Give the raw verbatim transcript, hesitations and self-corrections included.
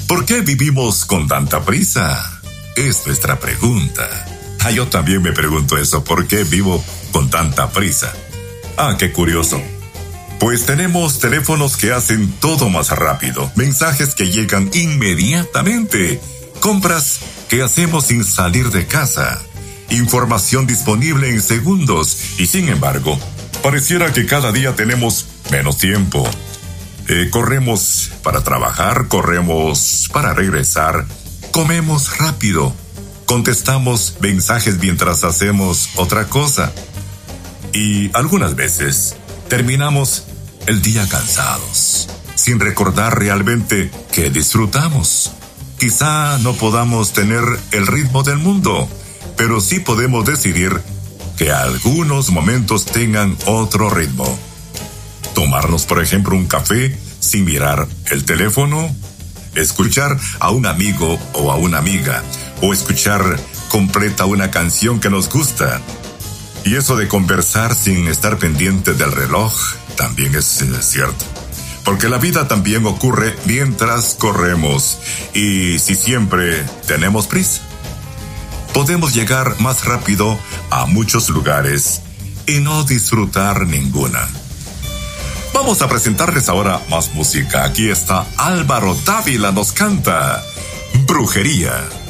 ¿Por qué vivimos con tanta prisa? Es nuestra pregunta. Ah, yo también me pregunto eso, ¿por qué vivo con tanta prisa? Ah, qué curioso. Pues tenemos teléfonos que hacen todo más rápido, mensajes que llegan inmediatamente, compras que hacemos sin salir de casa, información disponible en segundos y sin embargo, pareciera que cada día tenemos menos tiempo. Eh, corremos para trabajar, corremos para regresar, comemos rápido, contestamos mensajes mientras hacemos otra cosa y algunas veces terminamos el día cansados, sin recordar realmente que disfrutamos. Quizá no podamos tener el ritmo del mundo, pero sí podemos decidir que algunos momentos tengan otro ritmo. Tomarnos, por ejemplo, un café sin mirar el teléfono, escuchar a un amigo o a una amiga, o escuchar completa una canción que nos gusta. Y eso de conversar sin estar pendiente del reloj también es, es cierto. Porque la vida también ocurre mientras corremos. Y si siempre tenemos prisa, podemos llegar más rápido a muchos lugares y no disfrutar ninguna. Vamos a presentarles ahora más música. Aquí está Álvaro Dávila, nos canta Brujería.